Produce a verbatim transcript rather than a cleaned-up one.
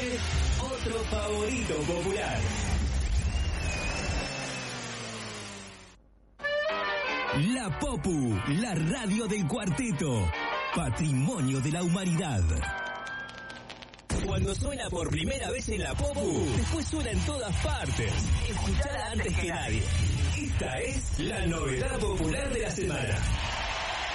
fue otro favorito popular. La Popu, la radio del cuarteto, patrimonio de la humanidad. Cuando suena por primera vez en la Popu, después suena en todas partes. Escuchala antes que nadie. Esta es la novedad popular de la semana.